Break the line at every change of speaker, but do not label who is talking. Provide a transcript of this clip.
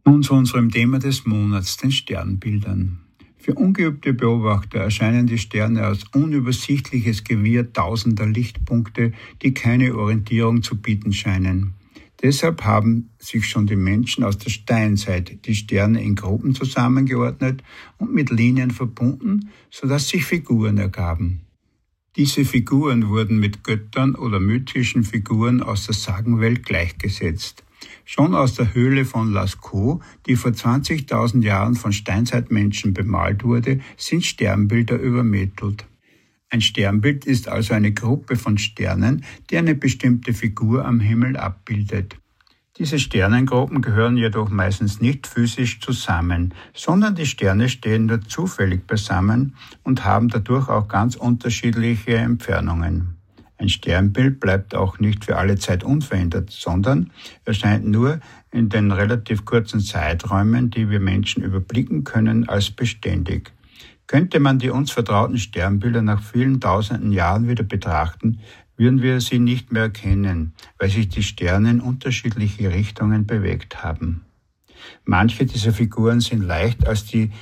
Nun zu unserem Thema des Monats, den Sternbildern. Für ungeübte Beobachter erscheinen die Sterne als unübersichtliches Gewirr tausender Lichtpunkte, die keine Orientierung zu bieten scheinen. Deshalb haben sich schon die Menschen aus der Steinzeit die Sterne in Gruppen zusammengeordnet und mit Linien verbunden, sodass sich Figuren ergaben. Diese Figuren wurden mit Göttern oder mythischen Figuren aus der Sagenwelt gleichgesetzt. Schon aus der Höhle von Lascaux, die vor 20.000 Jahren von Steinzeitmenschen bemalt wurde, sind Sternbilder übermittelt. Ein Sternbild ist also eine Gruppe von Sternen, die eine bestimmte Figur am Himmel abbildet. Diese Sternengruppen gehören jedoch meistens nicht physisch zusammen, sondern die Sterne stehen nur zufällig beisammen und haben dadurch auch ganz unterschiedliche Entfernungen. Ein Sternbild bleibt auch nicht für alle Zeit unverändert, sondern erscheint nur in den relativ kurzen Zeiträumen, die wir Menschen überblicken können, als beständig. Könnte man die uns vertrauten Sternbilder nach vielen tausenden Jahren wieder betrachten, würden wir sie nicht mehr erkennen, weil sich die Sterne in unterschiedliche Richtungen bewegt haben. Manche dieser Figuren sind leicht als die